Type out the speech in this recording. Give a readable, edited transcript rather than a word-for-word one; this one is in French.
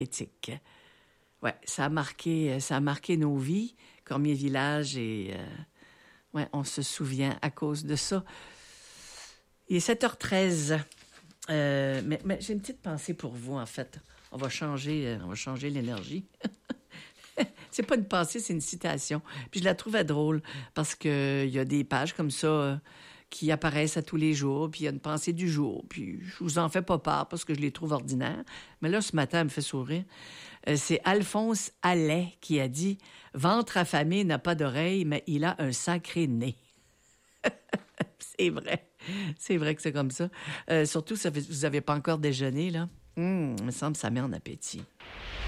éthique. Ouais, ça a marqué nos vies, Cormier Village, et ouais, on se souvient à cause de ça. Il est 7h13. Mais j'ai une petite pensée pour vous, en fait. On va changer l'énergie. C'est pas une pensée, c'est une citation. Puis je la trouvais drôle parce que il y a des pages comme ça qui apparaissent à tous les jours, puis il y a une pensée du jour. Puis je vous en fais pas part parce que je les trouve ordinaires. Mais là, ce matin, elle me fait sourire. C'est Alphonse Allais qui a dit « Ventre affamé n'a pas d'oreille, mais il a un sacré nez. » C'est vrai. C'est vrai que c'est comme ça. Surtout, vous n'avez pas encore déjeuné, là. Il me semble que ça met en appétit.